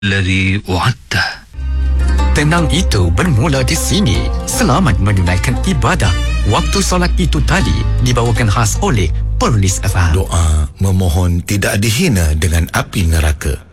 الذي وعدته. Tenang itu bermula di sini. Selamat menunaikan ibadah. Waktu solat itu tadi dibawakan khas oleh Perlis FM. Doa memohon tidak dihina dengan api neraka.